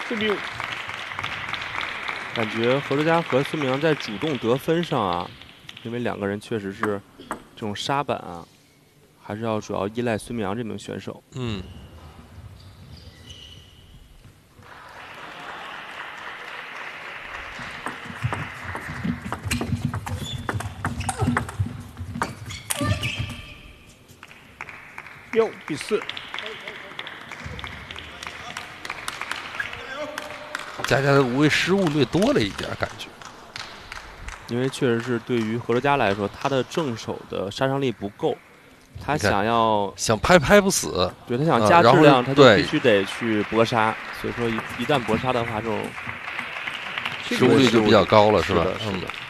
4-5。感觉何卓佳和孙明阳在主动得分上啊，因为两个人确实是这种杀板啊，还是要主要依赖孙明阳这名选手。 嗯。 6比4。 佳佳的无谓失误略多了一点，感觉。 因为确实是对于何卓佳来说，他的正手的杀伤力不够，他想拍不死， 对他想加质量，他就对必须得去搏杀。所以说一旦搏杀的话，这种失误率就比较高了，是吧？ 是的。